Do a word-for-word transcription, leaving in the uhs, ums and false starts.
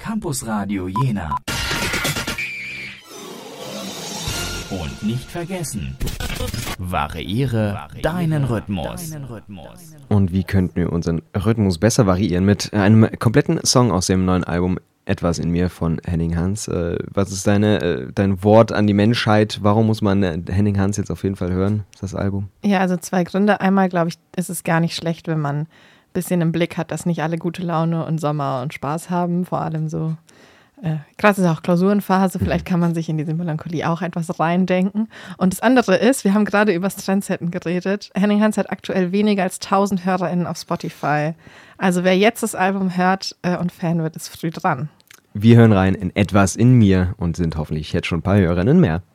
Campus Radio Jena. Und nicht vergessen, variiere deinen Rhythmus. Und wie könnten wir unseren Rhythmus besser variieren? Mit einem kompletten Song aus dem neuen Album Etwas in mir von Henning Hans. Was ist deine, dein Wort an die Menschheit? Warum muss man Henning Hans jetzt auf jeden Fall hören, das Album? Ja, also zwei Gründe. Einmal, glaube ich, ist es gar nicht schlecht, wenn man ein bisschen im Blick hat, dass nicht alle gute Laune und Sommer und Spaß haben. Vor allem so, äh, gerade ist auch Klausurenphase, vielleicht kann man sich in diese Melancholie auch etwas reindenken. Und das andere ist, wir haben gerade über das Trendsetten geredet. Henning Hans hat aktuell weniger als tausend HörerInnen auf Spotify. Also wer jetzt das Album hört äh, und Fan wird, ist früh dran. Wir hören rein in Etwas in mir und sind hoffentlich jetzt schon ein paar Hörerinnen mehr.